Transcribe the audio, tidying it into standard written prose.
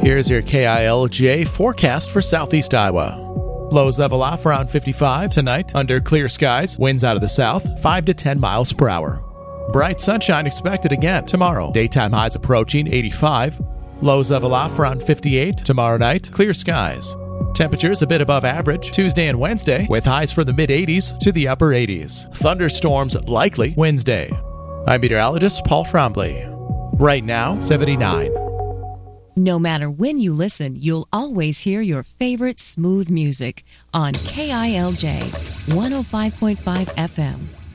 Here's your KILJ forecast for southeast Iowa. Lows level off around 55 tonight under clear skies. Winds out of the south, 5 to 10 miles per hour. Bright sunshine expected again tomorrow. Daytime highs approaching 85. Lows level off around 58 tomorrow night. Clear skies. Temperatures a bit above average Tuesday and Wednesday, with highs from the mid-80s to the upper 80s. Thunderstorms likely Wednesday. I'm meteorologist Paul Trombley. Right now, 79. No matter when you listen, you'll always hear your favorite smooth music on KILJ 105.5 FM.